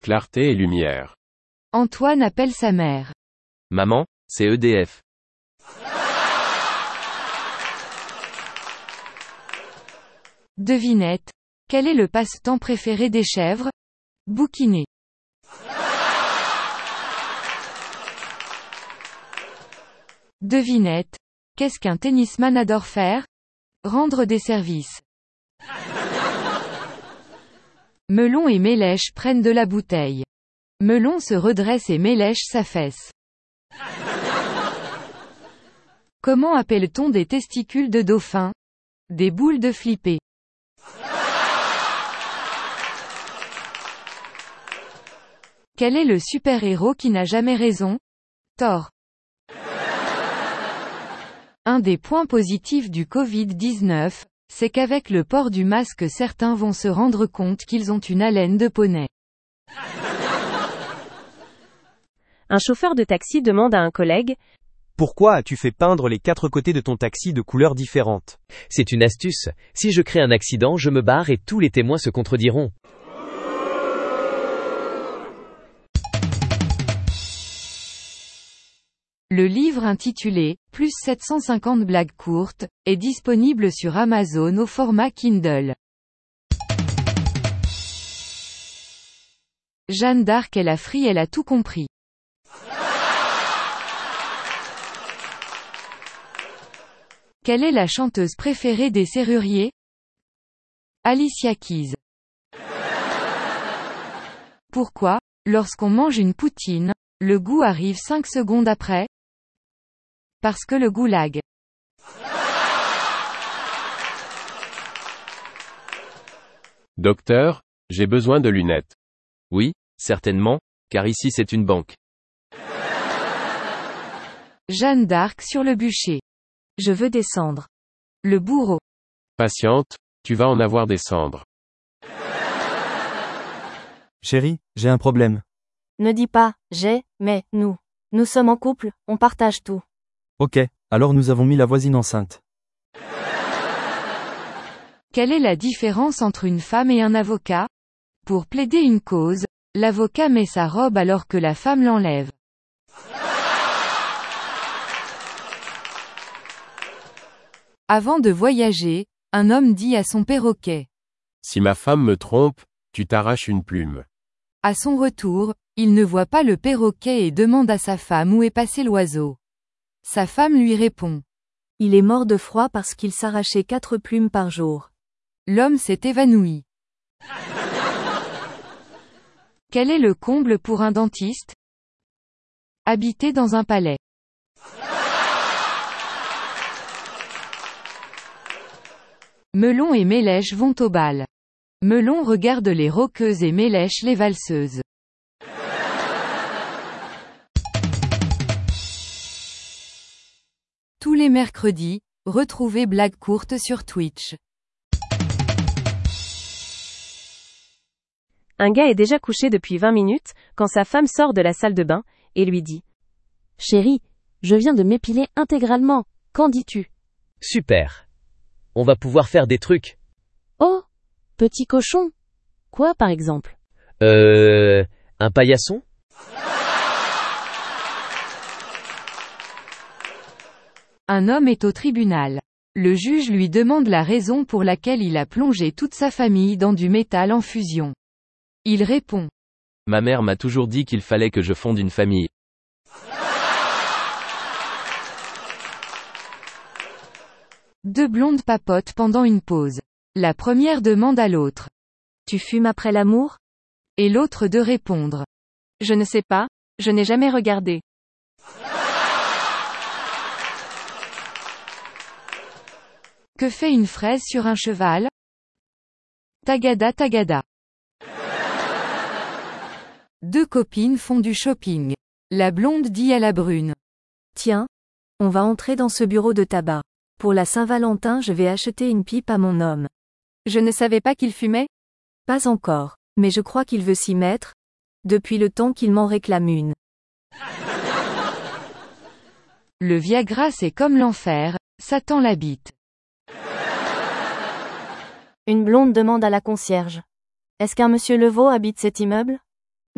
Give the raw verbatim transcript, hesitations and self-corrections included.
Clarté et lumière. Antoine appelle sa mère. Maman, c'est E D F. Devinette. Quel est le passe-temps préféré des chèvres? Bouquiner. Devinette. Qu'est-ce qu'un tennisman adore faire? Rendre des services. Melon et Mélèche prennent de la bouteille. Melon se redresse et Mélèche s'affaisse. Comment appelle-t-on des testicules de dauphin? Des boules de flipper. Quel est le super-héros qui n'a jamais raison? Thor. Un des points positifs du covid dix-neuf, c'est qu'avec le port du masque certains vont se rendre compte qu'ils ont une haleine de poney. Un chauffeur de taxi demande à un collègue: Pourquoi as-tu fait peindre les quatre côtés de ton taxi de couleurs différentes? C'est une astuce. Si je crée un accident, je me barre et tous les témoins se contrediront. Le livre intitulé « Plus sept cent cinquante blagues courtes » est disponible sur Amazon au format Kindle. Jeanne d'Arc est la frie, elle a tout compris. Quelle est la chanteuse préférée des serruriers? Alicia Keys. Pourquoi, lorsqu'on mange une poutine, le goût arrive cinq secondes après? Parce que le goulag. Docteur, j'ai besoin de lunettes. Oui, certainement, car ici c'est une banque. Jeanne d'Arc sur le bûcher. Je veux descendre. Le bourreau. Patiente, tu vas en avoir des cendres. Chérie, j'ai un problème. Ne dis pas « j'ai », mais « nous ». Nous sommes en couple, on partage tout. Ok, alors nous avons mis la voisine enceinte. Quelle est la différence entre une femme et un avocat? Pour plaider une cause, l'avocat met sa robe alors que la femme l'enlève. Avant de voyager, un homme dit à son perroquet. Si ma femme me trompe, tu t'arraches une plume. À son retour, il ne voit pas le perroquet et demande à sa femme où est passé l'oiseau. Sa femme lui répond. Il est mort de froid parce qu'il s'arrachait quatre plumes par jour. L'homme s'est évanoui. Quel est le comble pour un dentiste? Habiter dans un palais. Melon et Mélèche vont au bal. Melon regarde les rockeuses et Mélèche les valseuses. Tous les mercredis, retrouvez Blagues courtes sur Twitch. Un gars est déjà couché depuis vingt minutes, quand sa femme sort de la salle de bain, et lui dit: Chérie, je viens de m'épiler intégralement, qu'en dis-tu? Super. On va pouvoir faire des trucs. Oh, petit cochon. Quoi par exemple? Euh... Un paillasson? Un homme est au tribunal. Le juge lui demande la raison pour laquelle il a plongé toute sa famille dans du métal en fusion. Il répond. Ma mère m'a toujours dit qu'il fallait que je fonde une famille. Deux blondes papotent pendant une pause. La première demande à l'autre. Tu fumes après l'amour? Et l'autre de répondre. Je ne sais pas, je n'ai jamais regardé. Que fait une fraise sur un cheval? Tagada tagada. Deux copines font du shopping. La blonde dit à la brune. Tiens, on va entrer dans ce bureau de tabac. Pour la Saint-Valentin, je vais acheter une pipe à mon homme. Je ne savais pas qu'il fumait? Pas encore, mais je crois qu'il veut s'y mettre, depuis le temps qu'il m'en réclame une. Le Viagra c'est comme l'enfer, Satan l'habite. Une blonde demande à la concierge. Est-ce qu'un monsieur Levaux habite cet immeuble?